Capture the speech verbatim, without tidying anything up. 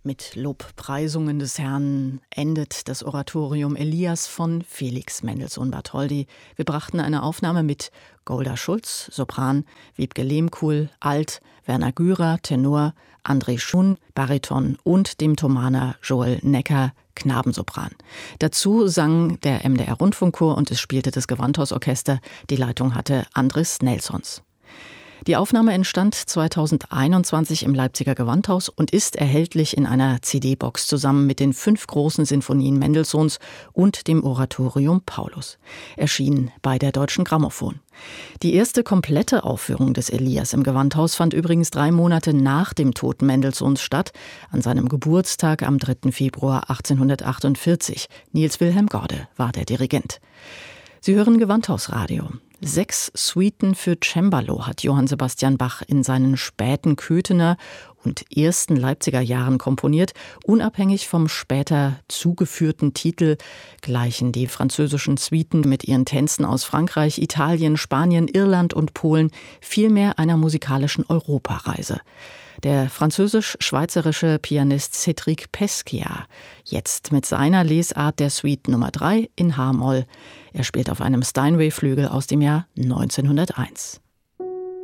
Mit Lobpreisungen des Herrn endet das Oratorium Elias von Felix Mendelssohn Bartholdy. Wir brachten eine Aufnahme mit Golda Schulz, Sopran, Wiebke Lehmkuhl, Alt, Werner Gürer, Tenor, André Schun, Bariton und dem Thomaner Joel Necker, Knabensopran. Dazu sang der M D R-Rundfunkchor und es spielte das Gewandhausorchester. Die Leitung hatte Andris Nelsons. Die Aufnahme entstand zweitausendeinundzwanzig im Leipziger Gewandhaus und ist erhältlich in einer C D-Box zusammen mit den fünf großen Sinfonien Mendelssohns und dem Oratorium Paulus. Erschienen bei der Deutschen Grammophon. Die erste komplette Aufführung des Elias im Gewandhaus fand übrigens drei Monate nach dem Tod Mendelssohns statt, an seinem Geburtstag am dritten Februar achtzehnhundertachtundvierzig. Niels Wilhelm Gorde war der Dirigent. Sie hören Gewandhausradio. Sechs Suiten für Cembalo hat Johann Sebastian Bach in seinen späten Köthener und ersten Leipziger Jahren komponiert. Unabhängig vom später zugeführten Titel gleichen die französischen Suiten mit ihren Tänzen aus Frankreich, Italien, Spanien, Irland und Polen vielmehr einer musikalischen Europareise. Der französisch-schweizerische Pianist Cédric Pescia, jetzt mit seiner Lesart der Suite Nummer drei in H-Moll. Er spielt auf einem Steinway-Flügel aus dem Jahr neunzehnhunderteins.